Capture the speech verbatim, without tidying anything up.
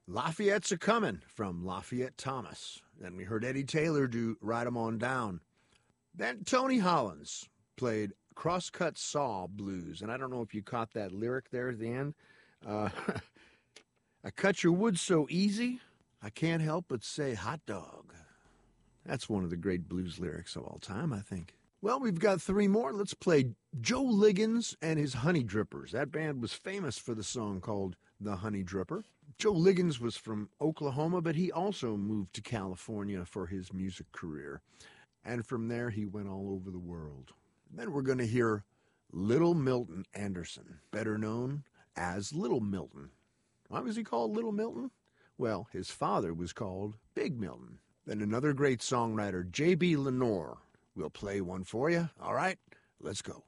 Lafayette's A-Comin' from Lafayette Thomas. Then we heard Eddie Taylor do Ride 'Em On Down. Then Tony Hollins played Crosscut Saw Blues. And I don't know if you caught that lyric there at the end. Uh, I cut your wood so easy, I can't help but say hot dog. That's one of the great blues lyrics of all time, I think. Well, we've got three more. Let's play Joe Liggins and his Honey Drippers. That band was famous for the song called The Honey Dripper. Joe Liggins was from Oklahoma, but he also moved to California for his music career. And from there, he went all over the world. Then we're going to hear Little Milton Anderson, better known as Little Milton. Why was he called Little Milton? Well, his father was called Big Milton. Then another great songwriter, J B Lenore, will play one for you. All right, let's go.